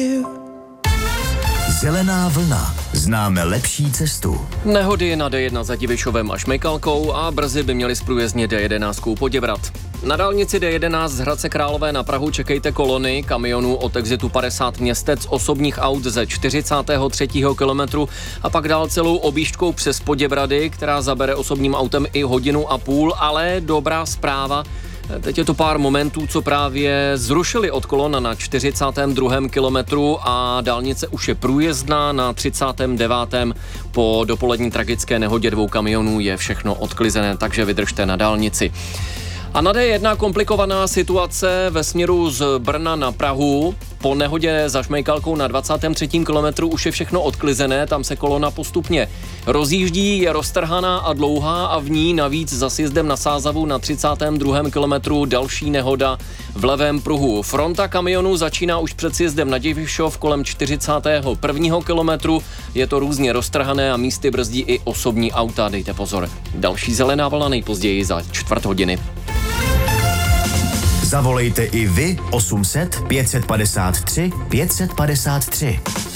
Zelená vlna. Známe lepší cestu. Nehody na D1 za Divišovem a Šmejkalkou a brzy by měli zprůjezdnit D11 Poděbrad. Na dálnici D11 z Hradce Králové na Prahu čekejte kolony kamionů od exitu 50 Městec, osobních aut ze 43. kilometru a pak dál celou objížďkou přes Poděbrady, která zabere osobním autem i 1,5 hodiny, ale dobrá zpráva. Teď je to pár momentů, co právě zrušili od kolon na 42. kilometru a dálnice už je průjezdná. Na 39. po dopolední tragické nehodě 2 kamionů je všechno odklizené, takže vydržte na dálnici. A na D1 komplikovaná situace ve směru z Brna na Prahu. Po nehodě za Šmejkalkou na 23. kilometru už je všechno odklizené, tam se kolona postupně rozjíždí, je roztrhaná a dlouhá a v ní navíc za sjezdem na Sázavu na 32. kilometru další nehoda v levém pruhu. Fronta kamionů začíná už před sjezdem na Divišov kolem 41. kilometru, je to různě roztrhané a místy brzdí i osobní auta, dejte pozor. Další zelená vlna nejpozději za 1/4 hodiny. Zavolejte i vy 800 553 553.